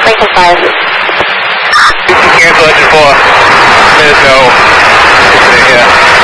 Lincoln 5. You can cancel engine 4. There's no... Yeah.